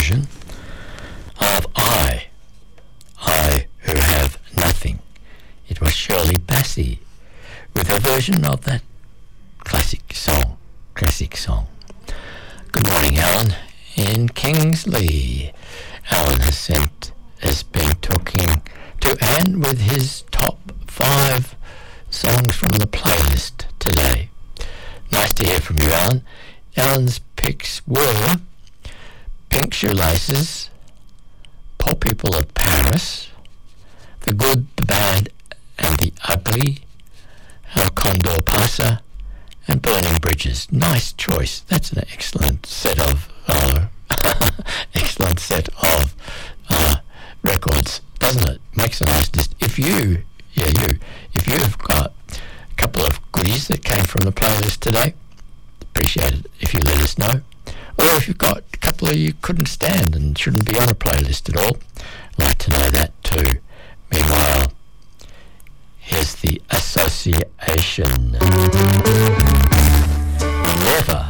version of I Who Have Nothing. It was Shirley Bassey with her version of that classic song. Good morning, Alan in Kingsley. Alan has been talking to Anne with his top 5 songs from the playlist today. Nice to hear from you, Alan. Alan's picks were Pink Shoelaces, Poor People of Paris, The Good, the Bad and the Ugly, El Condor Pasa, and Burning Bridges. Nice choice. That's an excellent set of records, doesn't it? Makes a nice list. If you've got a couple of goodies that came from the playlist today, appreciate it if you let us know. Or if you've got a couple of you couldn't stand and shouldn't be on a playlist at all, I'd like to know that too. Meanwhile, here's the Association. Never